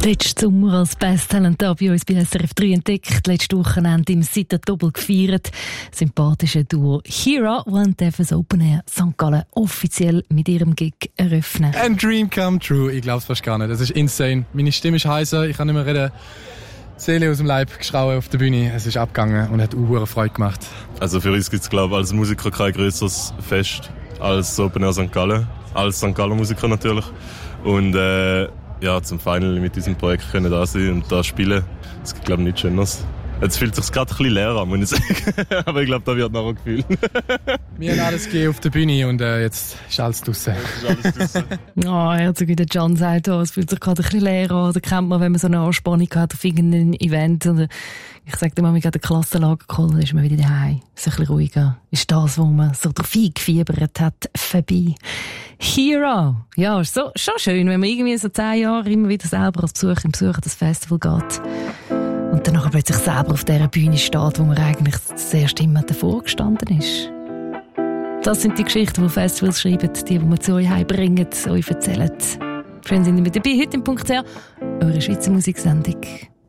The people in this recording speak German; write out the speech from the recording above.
Letzten Sommer als Best Talent da bei uns bei SRF 3 entdeckt, letztes Wochenende im Sita Doppel gefeiert. Sympathische Duo Hira wollen das Open Air St. Gallen offiziell mit ihrem Gig eröffnen. Ein Dream come true, ich glaube es fast gar nicht. Das ist insane. Meine Stimme ist heiser, ich kann nicht mehr reden. Seele aus dem Leib geschrauen auf der Bühne. Es ist abgegangen und hat eine Freude gemacht. Also für uns gibt es, glaube ich, als Musiker kein grösseres Fest als Open Air St. Gallen. Als St. Gallen Musiker natürlich. Und zum Final mit diesem Projekt können da sein und da spielen. Es gibt, glaube ich, nichts Schöneres. Jetzt fühlt es sich gerade ein bisschen leer an, muss ich sagen. Aber ich glaube, da wird nachher gefühlt. Wir haben alles gegeben auf der Bühne und jetzt ist alles draussen. Herzog, wie der Can sagt, es fühlt sich gerade ein bisschen leer an. Da kennt man, wenn man so eine Anspannung hat auf irgendein Event. Oder ich sage dir mal, wir haben ein Klassenlager geholt, dann ist man wieder daheim. So ein bisschen ruhiger. Ist das, wo man so drauf eingefiebert hat, vorbei. Hira. Ja, ist so, schon schön, wenn man irgendwie so 10 Jahre immer wieder selber als Besucher im Besuch das Festival geht. Und dann plötzlich selber auf dieser Bühne steht, wo man eigentlich das erste Mal davor gestanden ist. Das sind die Geschichten, die Festivals schreiben, die wir zu euch heimbringen, euch erzählen. Schön sind ihr mit dabei, heute im .ch, eure Schweizer Musiksendung.